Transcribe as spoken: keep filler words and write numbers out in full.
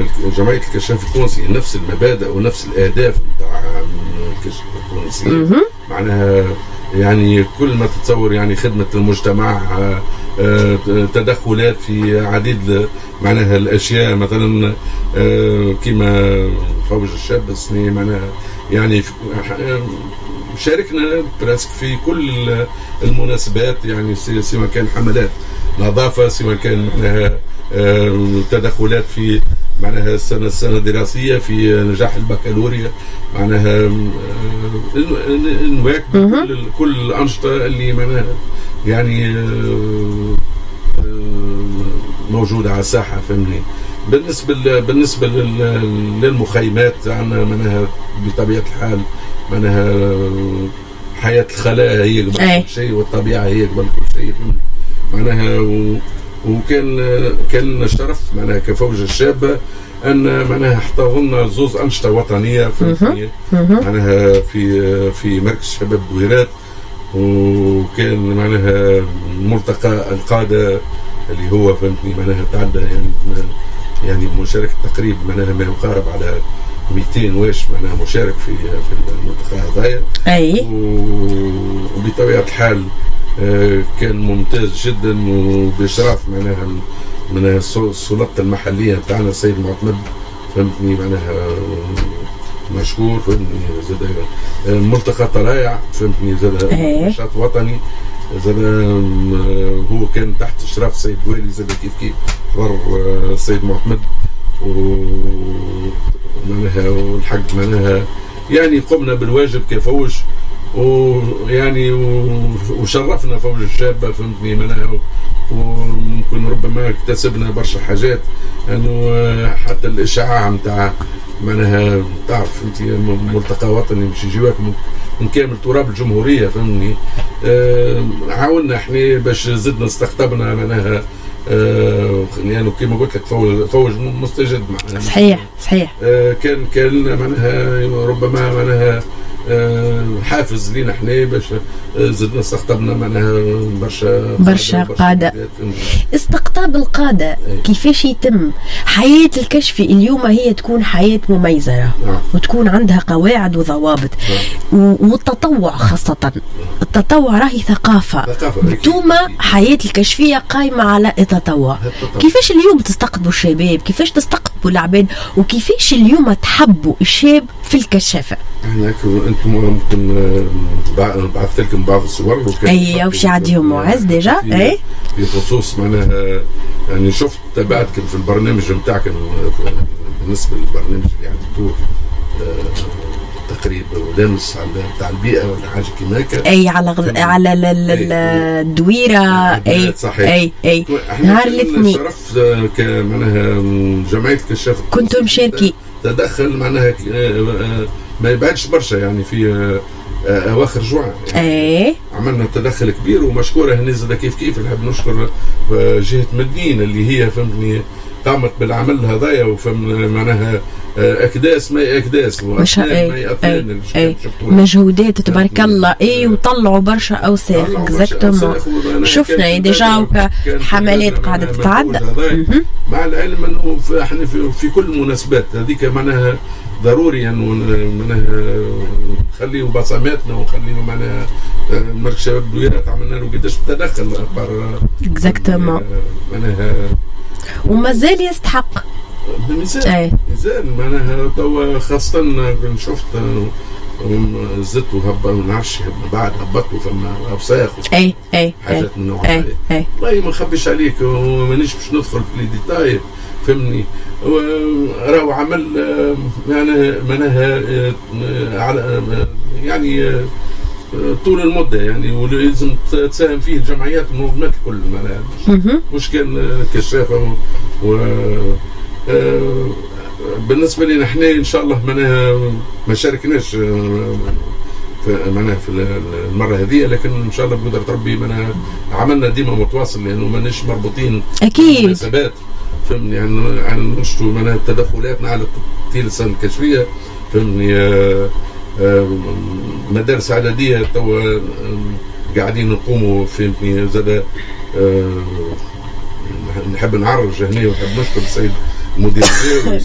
جمعية الكشاف التونسي نفس المبادئ ونفس الأهداف نتاع الكشاف التونسي. معناها يعني كل ما تتصور يعني خدمة المجتمع، تدخلات في عديد معناها الأشياء، مثلا كما فوج الشاب السني معناها يعني شاركنا براسك في كل المناسبات، يعني سواء كان حملات نظافة، سواء كان معناها تدخلات في معناها السنة السنة الدراسية في نجاح البكالوريا، معناها نواكب كل كل الأنشطة اللي معناها يعني موجودة على الساحة. فهمني. بالنسبة بالنسبة للمخيمات عندنا معناها بطبيعة الحال معناها حياة الخلاء هي قبل كل شيء، والطبيعة هي قبل كل شيء معناها. وكان كان اشترفت معناها كفوج الشابة ان معناها احتضنا زوز انشطه وطنيه فهمتني معناها في في مركز شباب دويرات، وكان معناها ملتقى القاده اللي هو فهمتني معناها تعدى يعني يعني مشاركه تقريبا معناها ما يقارب على مئتين واش معناها مشارك في في الملتقى هذايا. اي وبطبيعه الحال كان ممتاز جدا، وباشراف معناها من السلطة المحلية بتاعنا السيد معتمد فهمتني معناها مشكور فهمتني. زاد ملتقى طلائع فهمتني، زاد نشاط وطني، زاد هو كان تحت اشراف السيد بوالي، زاد كيف كيف حضر السيد معتمد ومعناها والحق معناها يعني قمنا بالواجب كفوج، ويعني وشرفنا فوج الشابة فهمتني معناها، وممكن ربما اكتسبنا برشا حاجات، انه حتى الاشعاع نتاع معناها تعرف انت ملتقى وطني باش يجيوك من كامل تراب الجمهوريه فهمني. آه عاوننا احنا باش زدنا استقطبنا معناها آه يعني كما قلت لك فوج, فوج مستجد معناها. صحيح صحيح. آه كان كان معناها ربما معناها حافز لينا احنا باش زدنا استقطبنا معناها برشا برشا قادة. استقطاب القادة أي. كيفاش يتم حياة الكشفي اليوم؟ هي تكون حياة مميزة نعم. وتكون عندها قواعد وضوابط نعم. والتطوع خاصة نعم. التطوع راهي ثقافة، ثم حياة الكشفية قائمة على التطوع. كيفاش اليوم تستقطبوا الشباب؟ كيفاش تستقطبوا العباد؟ وكيفاش اليوم تحبوا الشاب في الكشافة؟ احنا انتم ممكن بعثت لكم بعض الصور اي وش عندهم معز ديجا اي في خصوص معناها يعني شفت تابعتكم في البرنامج نتاعكم بالنسبه للبرنامج اللي عملتوه تقريبا ولامس على تاع البيئه ولا حاجه كيما هكا اي على غل... على الدويره اي اي اي نهار الاثنين شرف معناها جمعيه كشاف كنتم مشاركين تدخل معناها ما يبعدش برشا يعني في اواخر جوع يعني ايه عملنا تدخل كبير ومشكوره هنا زاد كيف كيف نحب نشكر جهه مدنين اللي هي فهمتني قامت بالعمل هذايا وفهم معناها اكداس ما اكداس واثنين اي مجهودات تبارك الله اي وطلعوا برشا اوساخ اكزاكتومون شفنا ديجا حملات قاعده تتعدى مع العلم انه احنا في, في كل المناسبات هذيك معناها ضروري انه معناها نخليو بصماتنا ونخليو معناها مركز شباب دويرات عملنا له قداش تدخل اخبار اكزاكتومون معناها ومازال يستحق بالمثال ايه. مازال معناها توا خاصة شفت زدت وهب ما نعرفش بعد هبطوا فما اوساخ اي اي حاجات من النوع هذا والله ما نخبيش عليك ومانيش باش ندخل في لي ديتاي فهمني راهو عمل يعني معناها على يعني طول المدة يعني ولازم تساهم فيه الجمعيات والمنظمات الكل معناها مش كان كشافة و بالنسبة لنا احنا ان شاء الله معناها ما شاركناش معناها في المرة هذه، لكن ان شاء الله بقدرة ربي معناها عملنا ديما متواصل لانه ماناش مربوطين اكيد بالمناسبات فهمني يعني عن نشتو معناها تدخلاتنا على تطوير السنة الكشفية فهمني مدارس عددية توا قاعدين نقوموا فهمتني زاد نحب نعرج هنا ونحب نشكر السيد المدير